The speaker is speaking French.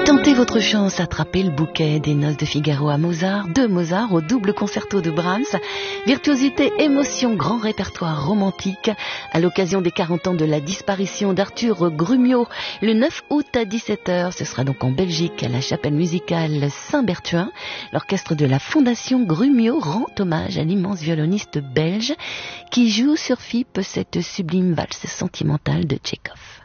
Tentez votre chance, attrapez le bouquet des Noces de Figaro à Mozart, de Mozart au double concerto de Brahms. Virtuosité, émotion, grand répertoire romantique. À l'occasion des 40 ans de la disparition d'Arthur Grumio, le 9 août à 17h, ce sera donc en Belgique, à la chapelle musicale Saint-Berthuin. L'orchestre de la Fondation Grumio rend hommage à l'immense violoniste belge qui joue sur FIP cette sublime valse sentimentale de Tchekhov.